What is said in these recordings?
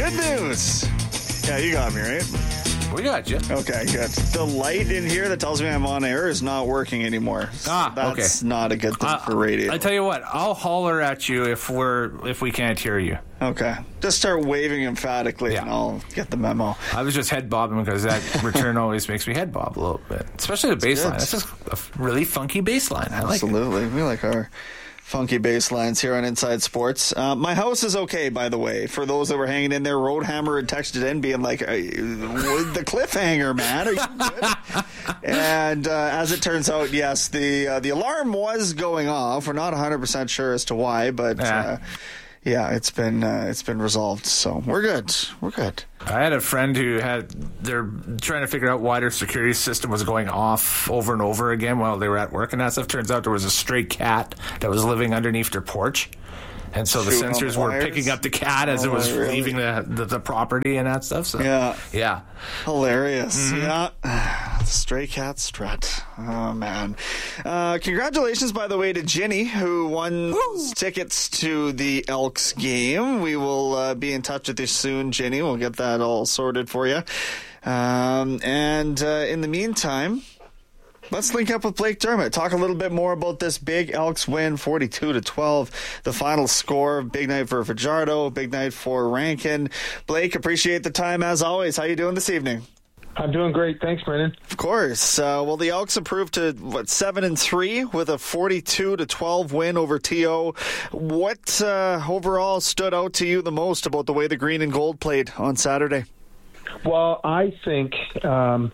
Good news. Yeah, you got me, right? We got you. Okay, good. The light in here that tells me I'm on air is not working anymore. So that's not a good thing for radio. I tell you what, I'll holler at you if we can't hear you. Okay. Just start waving emphatically and I'll get the memo. I was just head bobbing because that return always makes me head bob a little bit. Especially the bass line. That's just a really funky bass line. I like it. Absolutely. We like our funky bass lines here on Inside Sports. My house is okay, by the way. For those that were hanging in there, Roadhammer had texted in being like, the cliffhanger, man. Are you good? And as it turns out, yes, the alarm was going off. We're not 100% sure as to why, but it's been resolved. So we're good. We're good. I had a friend who they're trying to figure out why their security system was going off over and over again while they were at work and that stuff. Turns out there was a stray cat that was living underneath their porch. And so the sensors were picking up the cat as it was leaving the property and that stuff. So, yeah. Hilarious. Mm-hmm. Yeah. Stray cat strut. Oh, man. Congratulations, by the way, to Ginny, who won tickets to the Elks game. We will be in touch with you soon, Ginny. We'll get that all sorted for you. And in the meantime, let's link up with Blake Dermott. Talk a little bit more about this big Elks win, 42-12. The final score. Big night for Fajardo. Big night for Rankin. Blake, appreciate the time as always. How you doing this evening? I'm doing great. Thanks, Brendan. Of course. Well, the Elks improved to 7-3 with a 42-12 win over TO. What overall stood out to you the most about the way the green and gold played on Saturday? Well, I think from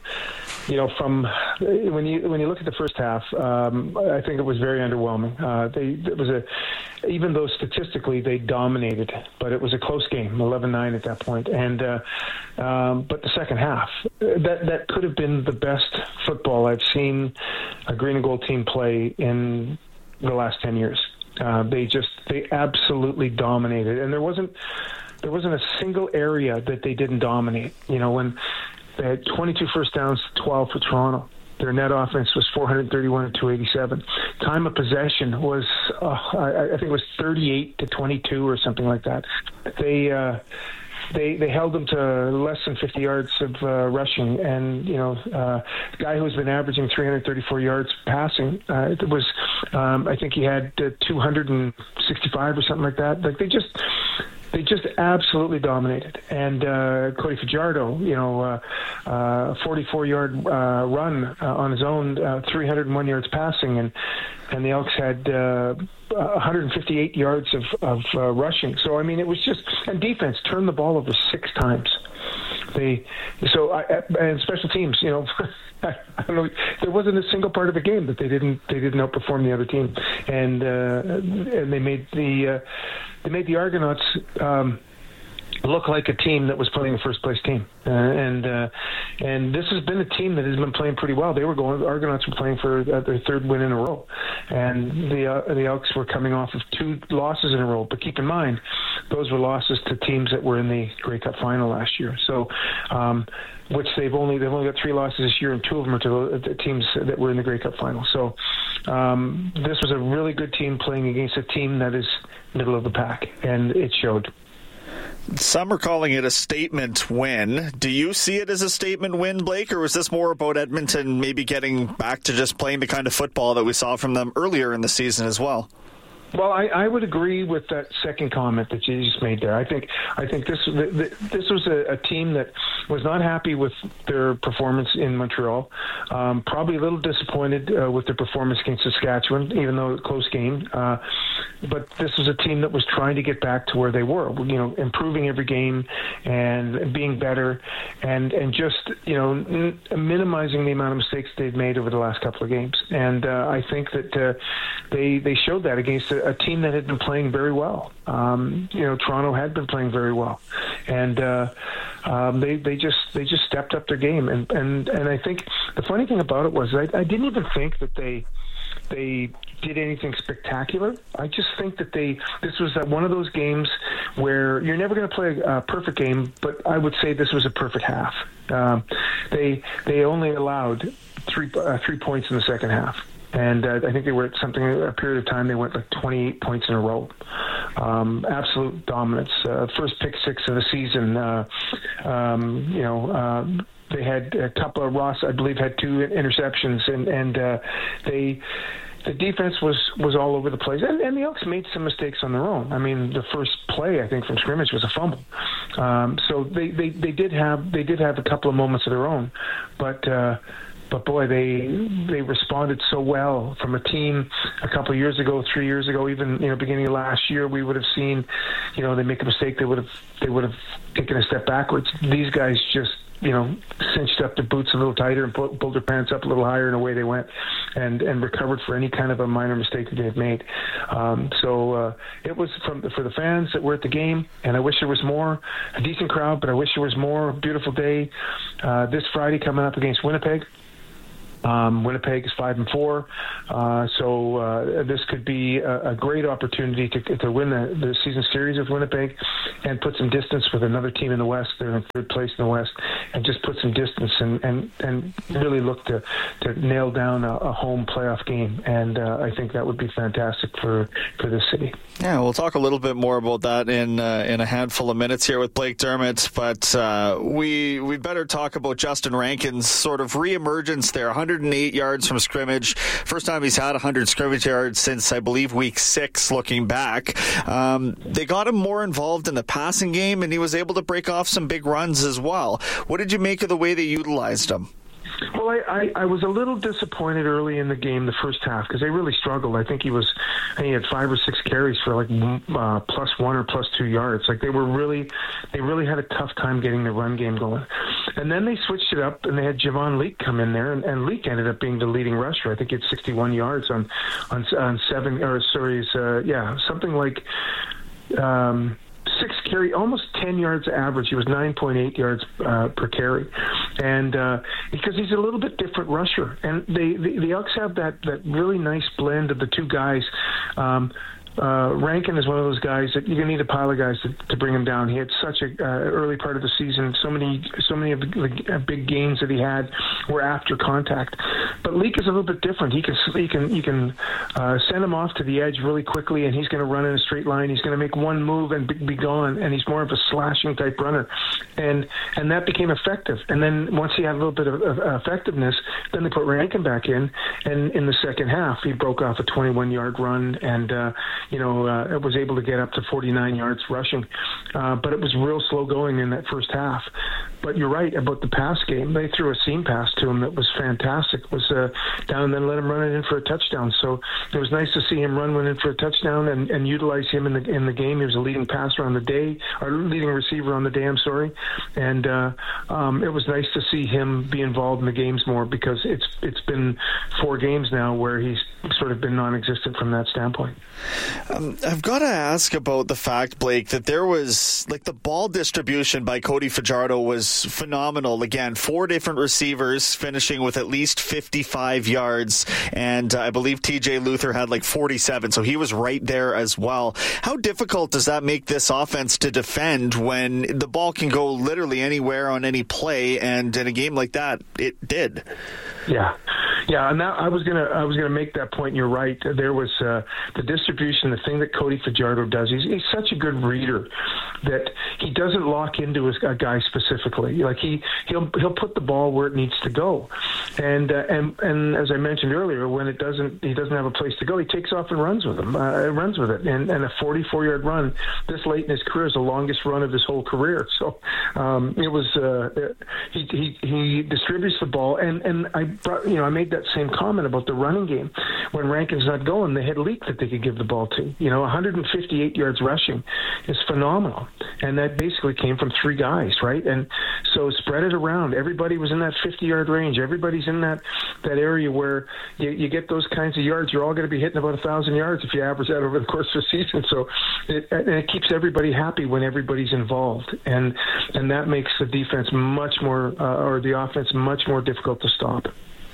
when you look at the first half, I think it was very underwhelming. Even though statistically they dominated, but it was a close game, 11-9 at that point. And but the second half, that could have been the best football I've seen a green and gold team play in the last 10 years. They absolutely dominated, and there wasn't a single area that they didn't dominate. When they had 22 first downs to 12 for Toronto. Their net offense was 431 to 287. Time of possession was, I think it was 38-22 or something like that. They held them to less than 50 yards of rushing, and a guy who's been averaging 334 yards passing. It was, I think he had 265 or something like that. Like they just absolutely dominated. And Cody Fajardo, 44-yard run on his own, 301 yards passing, and the Elks had 158 yards of rushing. So, I mean, it was just, and defense turned the ball over 6 times. And special teams, I don't know, there wasn't a single part of the game that they didn't outperform the other team, and they made the Argonauts look like a team that was playing a first place team, and this has been a team that has been playing pretty well. The Argonauts were playing for their third win in a row, and the Elks were coming off of 2 losses in a row. But keep in mind, those were losses to teams that were in the Grey Cup final last year. So, which they've only got 3 losses this year, and 2 of them are to the teams that were in the Grey Cup final. So, this was a really good team playing against a team that is middle of the pack, and it showed. Some are calling it a statement win. Do you see it as a statement win, Blake, or was this more about Edmonton maybe getting back to just playing the kind of football that we saw from them earlier in the season as well? Well, I would agree with that second comment that you just made there. I think this was a team that was not happy with their performance in Montreal. Probably a little disappointed with their performance against Saskatchewan, even though it was a close game. But this was a team that was trying to get back to where they were, improving every game and being better, and just minimizing the amount of mistakes they'd made over the last couple of games. And I think that they showed that against a team that had been playing very well. Toronto had been playing very well, and they just stepped up their game. And I think the funny thing about it was I didn't even think that they did anything spectacular. I just think that this was one of those games where you're never going to play a perfect game, but I would say this was a perfect half. They only allowed three points in the second half. And I think they were at a period of time, they went like 28 points in a row. Absolute dominance. First pick six of the season. They had a couple of Ross, I believe, had 2 interceptions, and the defense was all over the place, and the Elks made some mistakes on their own. I mean, the first play, I think, from scrimmage was a fumble. So they did have a couple of moments of their own, but boy, they responded so well from a team a couple of years ago, 3 years ago, even beginning of last year, we would have seen, they make a mistake, they would have taken a step backwards. These guys just cinched up their boots a little tighter and pulled their pants up a little higher, and away they went, and recovered for any kind of a minor mistake that they had made. So it was for the fans that were at the game, and I wish there was more. A decent crowd, but I wish there was more. A beautiful day. This Friday coming up against Winnipeg. Winnipeg is 5-4, so this could be a great opportunity to win the season series with Winnipeg and put some distance with another team in the West. They're in third place in the West, and just put some distance and really look to nail down a home playoff game. And I think that would be fantastic for this city. Yeah, we'll talk a little bit more about that in a handful of minutes here with Blake Dermott, but we better talk about Justin Rankin's sort of reemergence there. 108 yards from scrimmage. First time he's had 100 scrimmage yards since, I believe, week 6, looking back. They got him more involved in the passing game, and he was able to break off some big runs as well. What did you make of the way they utilized him? Well, I was a little disappointed early in the game, the first half, because they really struggled. I think he had 5 or 6 carries for like +1 or +2 yards. Like they really had a tough time getting the run game going. And then they switched it up, and they had Javon Leake come in there, and Leake ended up being the leading rusher. I think he had 61 yards on 7, or sorry, something like 6 carry, almost 10 yards average. He was 9.8 yards per carry, and because he's a little bit different rusher, and the Elks have that really nice blend of the two guys. Rankin is one of those guys that you're going to need a pile of guys to bring him down. He had such a early part of the season. So many of the big gains that he had were after contact. But Leake is a little bit different. You can send him off to the edge really quickly, and he's going to run in a straight line. He's going to make one move and be gone. And he's more of a slashing type runner, and that became effective. And then once he had a little bit of effectiveness, then they put Rankin back in, and in the second half he broke off a 21-yard run and. It was able to get up to 49 yards rushing, but it was real slow going in that first half. But you're right about the pass game. They threw a seam pass to him that was fantastic. It was down and then let him run it in for a touchdown. So it was nice to see him run one in for a touchdown and utilize him in the game. He was a leading passer on the day, or leading receiver on the day. I'm sorry, and it was nice to see him be involved in the games more, because it's been 4 games now where he's sort of been non-existent from that standpoint. I've got to ask about the fact, Blake, that there was, like, the ball distribution by Cody Fajardo was phenomenal. Again, 4 different receivers finishing with at least 55 yards, and I believe TJ Luther had like 47, so he was right there as well. How difficult does that make this offense to defend when the ball can go literally anywhere on any play, and in a game like that, it did? Yeah, and that, I was gonna make that point. You're right. There was the distribution. The thing that Cody Fajardo does, he's such a good reader that he doesn't lock into a guy specifically. Like he'll put the ball where it needs to go, and as I mentioned earlier, when he doesn't have a place to go, he takes off and runs with him. Runs with it, and a 44-yard run this late in his career is the longest run of his whole career. So it was he distributes the ball, and I made that same comment about the running game. When Rankin's not going, they had Leak that they could give the ball to. 158 yards rushing is phenomenal, and that basically came from 3 guys, right? And so spread it around. Everybody was in that 50-yard range. Everybody's in that area where you get those kinds of yards. You're all going to be hitting about 1,000 yards if you average that over the course of the season. So it keeps everybody happy when everybody's involved, and that makes the defense much more, or the offense much more difficult to stop.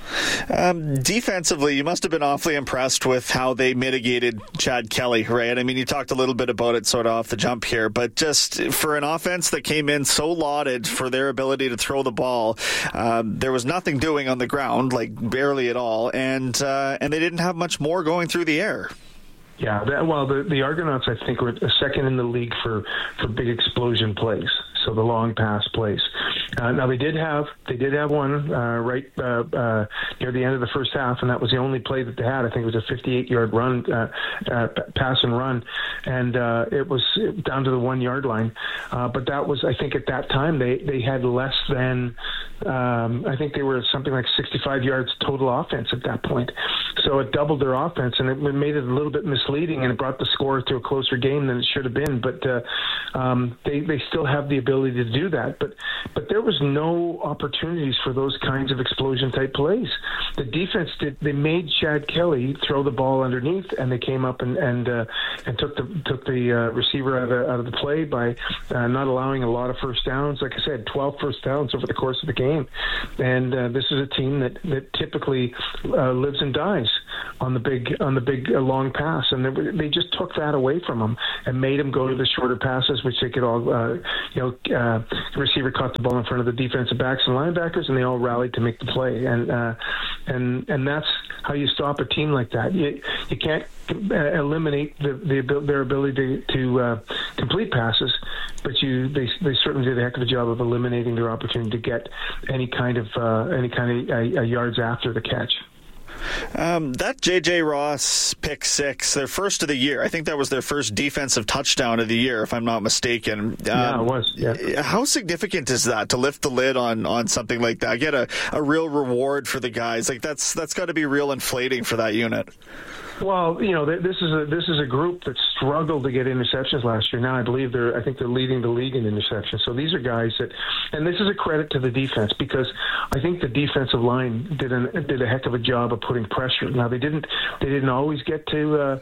Defensively, you must have been awfully impressed with how they mitigated Chad Kelly, right? I mean, you talked a little bit about it sort of off the jump here, but just for an offense that came in so lauded for their ability to throw the ball, there was nothing doing on the ground, like barely at all, and they didn't have much more going through the air. Yeah, the Argonauts, I think, were second in the league for big explosion plays. So the long pass plays. Now they did have one right near the end of the first half, and that was the only play that they had. I think it was a 58-yard run, pass and run, and it was down to the 1 yard line. But that was, I think, at that time they had less than. I think they were something like 65 yards total offense at that point. So it doubled their offense, and it made it a little bit misleading, and it brought the score to a closer game than it should have been. But they still have the ability to do that. But there was no opportunities for those kinds of explosion-type plays. The defense they made Chad Kelly throw the ball underneath, and they came up and took the receiver out of the play by not allowing a lot of first downs. Like I said, 12 first downs over the course of the game. And this is a team that typically lives and dies on the big long pass, and they just took that away from them and made them go to the shorter passes, which they could all the receiver caught the ball in front of the defensive backs and linebackers, and they all rallied to make the play. And that's how you stop a team like that. You can't eliminate their ability to complete passes, but they certainly did a heck of a job of eliminating their opportunity to get any kind of yards after the catch. That J.J. Ross pick six, their first of the year. I think that was their first defensive touchdown of the year, if I'm not mistaken. Yeah, it was. Yeah. How significant is that to lift the lid on something like that? Get a real reward for the guys. Like that's got to be real inflating for that unit. Well, this is a group that struggled to get interceptions last year. Now I think they're leading the league in interceptions. So these are guys and this is a credit to the defense, because I think the defensive line did a heck of a job of putting pressure. Now they didn't always get to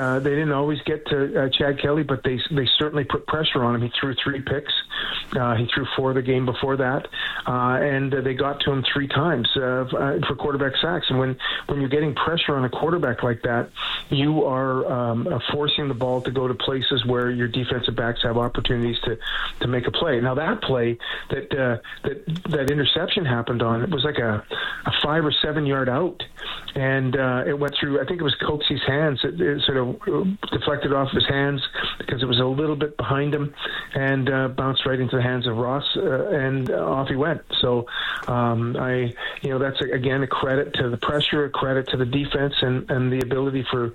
Chad Kelly, but they certainly put pressure on him. He threw 3 picks. He threw 4 the game before that, and they got to him 3 times for quarterback sacks. And when you're getting pressure on a quarterback like that, you are forcing the ball to go to places where your defensive backs have opportunities to make a play. Now that play that interception happened on, it was like a 5 or 7 yard out, and it went through, I think it was Coxie's hands. It sort of deflected off his hands because it was a little bit behind him, and bounced right into the hands of Ross, and off he went. So that's again a credit to the pressure, a credit to the defense, and the ability for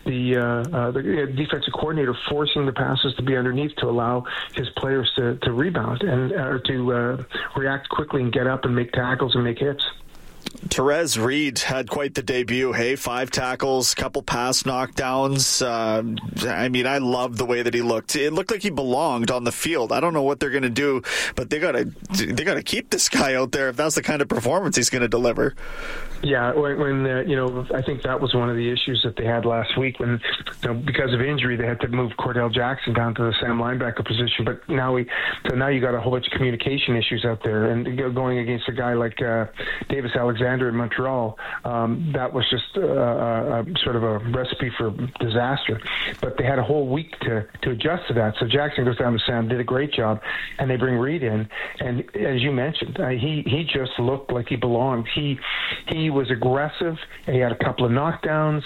the defensive coordinator forcing the passes to be underneath to allow his players to rebound and to react quickly and get up and make tackles and make hits. Therese Reed had quite the debut. Hey, 5 tackles, couple pass knockdowns. I love the way that he looked. It looked like he belonged on the field. I don't know what they're going to do, but they got to keep this guy out there if that's the kind of performance he's going to deliver. Yeah, when I think that was one of the issues that they had last week when, because of injury, they had to move Cordell Jackson down to the Sam linebacker position. But now you got a whole bunch of communication issues out there, and going against a guy like Davis Alexander in Montreal, that was just a sort of a recipe for disaster. But they had a whole week to adjust to that. So Jackson goes down to Sam, did a great job, and they bring Reed in. And as you mentioned, he just looked like he belonged. He was aggressive. He had a couple of knockdowns,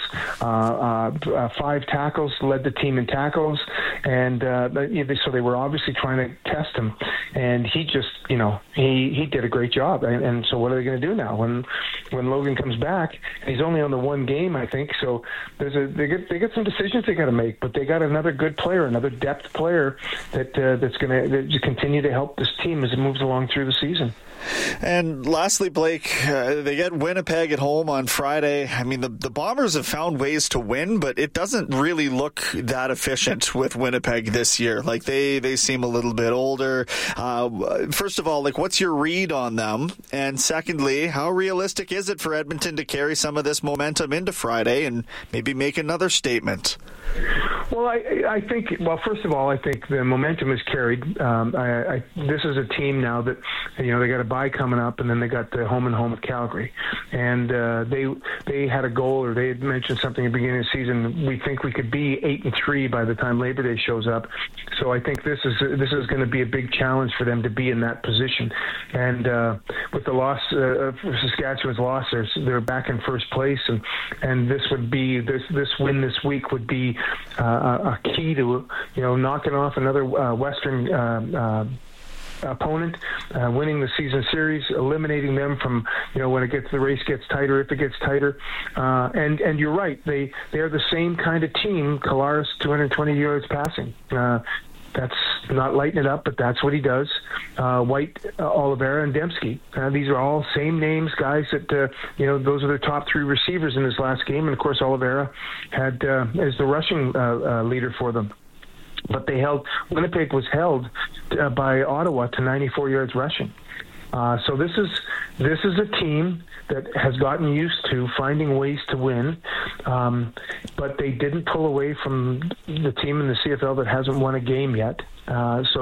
5 tackles, led the team in tackles, and so they were obviously trying to test him. And he just, he did a great job. And so what are they going to do now when Logan comes back? He's only on the 1 game, I think. So they get some decisions they got to make. But they got another good player, another depth player that's going to continue to help this team as it moves along through the season. And lastly, Blake, they get Winnipeg at home on Friday. I mean, the Bombers have found ways to win, but it doesn't really look that efficient with Winnipeg this year. Like, they seem a little bit older. First of all, what's your read on them? And secondly, how realistic realistic is it for Edmonton to carry some of this momentum into Friday and maybe make another statement? Well, I think, well, first of all, I think the momentum is carried. This is a team now that, they got a bye coming up, and then they got the home and home with Calgary. And they had a goal, or they had mentioned something at the beginning of the season. We think we could be 8-3 by the time Labor Day shows up. So I think this is going to be a big challenge for them to be in that position. And with the loss, Saskatchewan's loss, they're back in first place, and this would be this win this week would be a key to knocking off another Western opponent, winning the season series, eliminating them from when the race gets tighter, if it gets tighter. And you're right, they are the same kind of team. Collaros 220 yards passing. That's not lighting it up, but that's what he does. White, Oliveira, and Dembski. These are all same names, guys that, those are the top three receivers in this last game. And, of course, Oliveira is the rushing leader for them. But Winnipeg was held by Ottawa to 94 yards rushing. So this is a team that has gotten used to finding ways to win, but they didn't pull away from the team in the CFL that hasn't won a game yet. So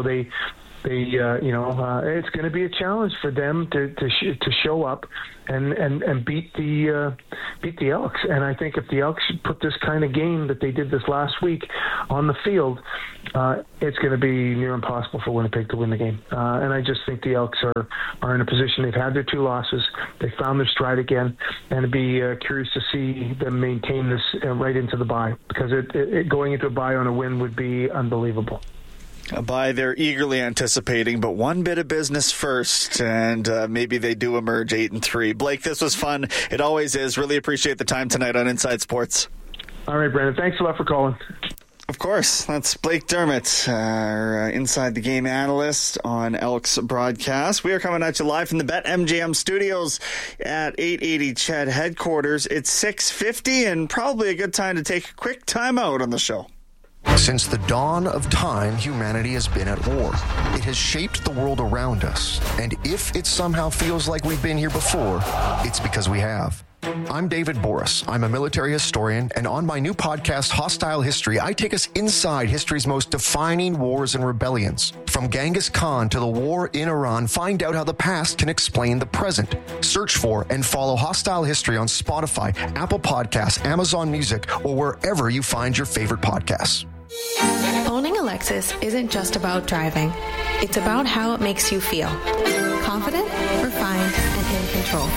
it's going to be a challenge for them to show up and beat the Elks. And I think if the Elks put this kind of game that they did this last week on the field, it's going to be near impossible for Winnipeg to win the game. And I just think the Elks are in a position. They've had their two losses. They found their stride again, and it'd be curious to see them maintain this right into the bye, because it going into a bye on a win would be unbelievable. A bye they're eagerly anticipating, but one bit of business first, and maybe they do emerge 8-3. Blake, this was fun. It always is. Really appreciate the time tonight on Inside Sports. All right, Brandon. Thanks a lot for calling. Of course. That's Blake Dermott, our Inside the Game analyst on Elks broadcast. We are coming at you live from the BetMGM studios at 880 Ched headquarters. It's 6:50 and probably a good time to take a quick timeout on the show. Since the dawn of time, humanity has been at war. It has shaped the world around us. And if it somehow feels like we've been here before, it's because we have. I'm David Boris. I'm a military historian, and on my new podcast, Hostile History, I take us inside history's most defining wars and rebellions. From Genghis Khan to the war in Iran, find out how the past can explain the present. Search for and follow Hostile History on Spotify, Apple Podcasts, Amazon Music, or wherever you find your favorite podcasts. Owning a Lexus isn't just about driving. It's about how it makes you feel. Confident, refined, and in control.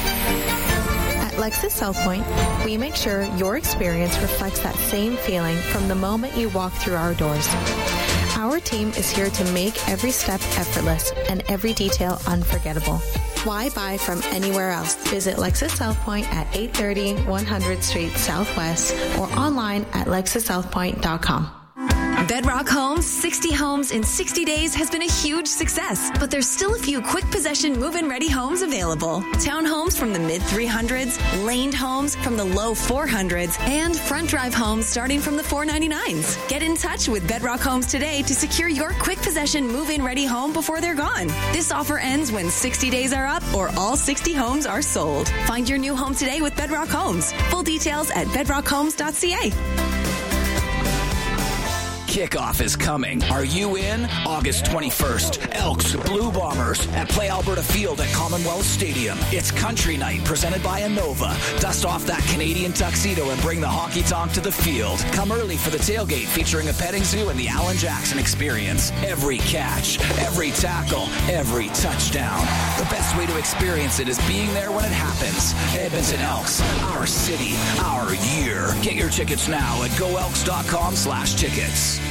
At Lexus South Point, we make sure your experience reflects that same feeling from the moment you walk through our doors. Our team is here to make every step effortless and every detail unforgettable. Why buy from anywhere else? Visit Lexus South Point at 830 100th Street Southwest or online at lexussouthpoint.com. Bedrock Homes, 60 homes in 60 days has been a huge success, but there's still a few quick possession move-in ready homes available. Townhomes from the mid 300s, laned homes from the low 400s, and front drive homes starting from the 499s. Get in touch with Bedrock Homes today to secure your quick possession move-in ready home before they're gone. This offer ends when 60 days are up or all 60 homes are sold. Find your new home today with Bedrock Homes. Full details at bedrockhomes.ca. Kickoff is coming. Are you in? August 21st. Elks, Blue Bombers at Play Alberta Field at Commonwealth Stadium. It's Country Night presented by Innova. Dust off that Canadian tuxedo and bring the honky-tonk to the field. Come early for the tailgate featuring a petting zoo and the Alan Jackson experience. Every catch, every tackle, every touchdown. The best way to experience it is being there when it happens. Edmonton Elks, our city, our year. Get your tickets now at goelks.com/tickets.